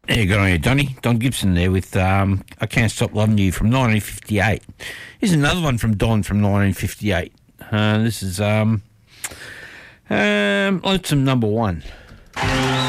Yeah, good on you, Donny. Don Gibson there with I Can't Stop Loving You from 1958. Here's another one from Don from 1958. This is Lonesome Number 1.